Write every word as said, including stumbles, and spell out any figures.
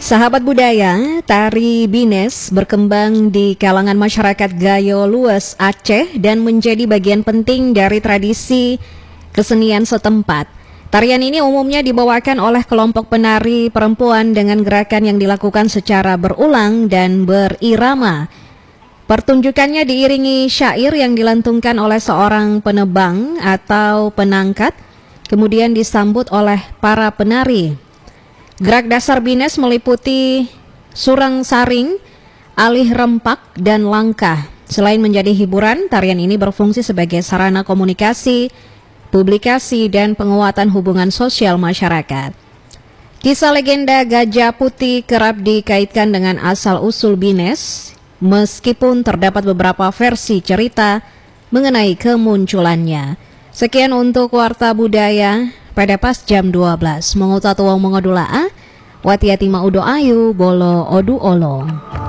Sahabat budaya, tari Bines berkembang di kalangan masyarakat Gayo Lues, Aceh dan menjadi bagian penting dari tradisi kesenian setempat. Tarian ini umumnya dibawakan oleh kelompok penari perempuan dengan gerakan yang dilakukan secara berulang dan berirama. Pertunjukannya diiringi syair yang dilantungkan oleh seorang penebang atau penangkat, kemudian disambut oleh para penari. Gerak dasar Bines meliputi surang saring, alih rempak, dan langkah. Selain menjadi hiburan, tarian ini berfungsi sebagai sarana komunikasi, publikasi, dan penguatan hubungan sosial masyarakat. Kisah legenda Gajah Putih kerap dikaitkan dengan asal-usul Bines, meskipun terdapat beberapa versi cerita mengenai kemunculannya. Sekian untuk Warta Budaya pada pas jam dua belas. Mengutat uang mengodula a, wati-ati maudo ayu, bolo odu olo.